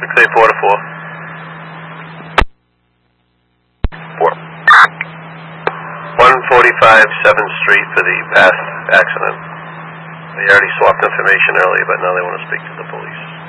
684 to 4. 145 7th Street for the past accident. They already swapped information earlier, but now they want to speak to the police.